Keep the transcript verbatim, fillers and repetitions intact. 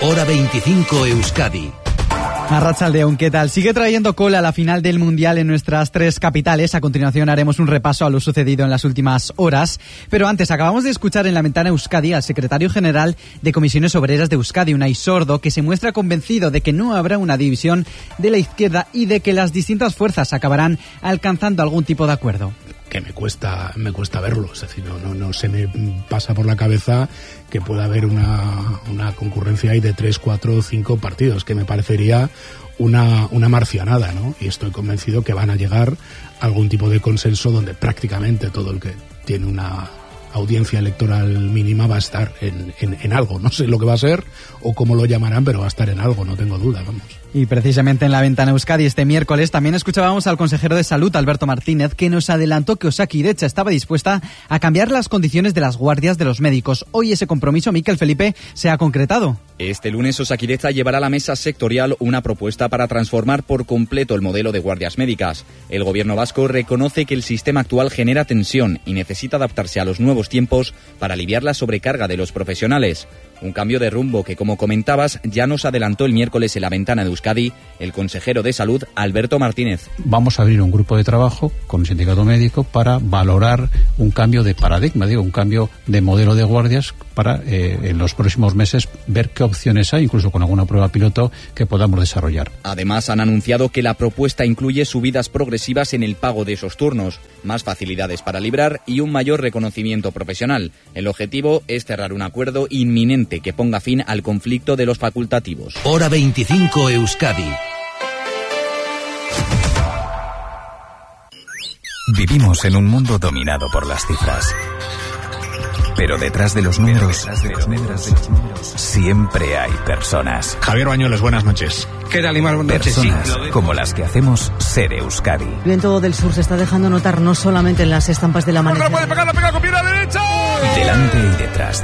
Hora veinticinco Euskadi. Arratsaldeon, ¿qué tal? Sigue trayendo cola la final del Mundial en nuestras tres capitales. A continuación haremos un repaso a lo sucedido en las últimas horas. Pero antes, acabamos de escuchar en la ventana Euskadi al secretario general de Comisiones Obreras de Euskadi, Unai Sordo, que se muestra convencido de que no habrá una división de la izquierda y de que las distintas fuerzas acabarán alcanzando algún tipo de acuerdo. Que me cuesta me cuesta verlo, es decir, no, no, no se me pasa por la cabeza que pueda haber una, una concurrencia ahí de tres, cuatro, cinco partidos, que me parecería una, una marcianada, ¿no? Y estoy convencido que van a llegar a algún tipo de consenso donde prácticamente todo el que tiene una audiencia electoral mínima va a estar en, en, en algo. No sé lo que va a ser o cómo lo llamarán, pero va a estar en algo, no tengo duda, vamos. Y precisamente en la ventana Euskadi este miércoles también escuchábamos al consejero de Salud, Alberto Martínez, que nos adelantó que Osakidetza estaba dispuesta a cambiar las condiciones de las guardias de los médicos. Hoy ese compromiso, Mikel Felipe, se ha concretado. Este lunes Osakidetza llevará a la mesa sectorial una propuesta para transformar por completo el modelo de guardias médicas. El gobierno vasco reconoce que el sistema actual genera tensión y necesita adaptarse a los nuevos tiempos para aliviar la sobrecarga de los profesionales. Un cambio de rumbo que, como comentabas, ya nos adelantó el miércoles en la ventana de Euskadi el consejero de Salud, Alberto Martínez. Vamos a abrir un grupo de trabajo con el sindicato médico para valorar un cambio de paradigma, digo, un cambio de modelo de guardias para eh, en los próximos meses ver qué opciones hay, incluso con alguna prueba piloto que podamos desarrollar. Además, han anunciado que la propuesta incluye subidas progresivas en el pago de esos turnos, más facilidades para librar y un mayor reconocimiento profesional. El objetivo es cerrar un acuerdo inminente que ponga fin al conflicto de los facultativos. Hora veinticinco Euskadi. Vivimos en un mundo dominado por las cifras. Pero detrás de los números, detrás de los números siempre hay personas. Javier Bañuelos, buenas noches. ¿Qué tal, Imar? Buenas noches. Personas sí, como las que hacemos Ser Euskadi. El viento del sur se está dejando notar no solamente en las estampas del amanecer. ¡No puede pegar, la pega con pierna derecha! Delante y detrás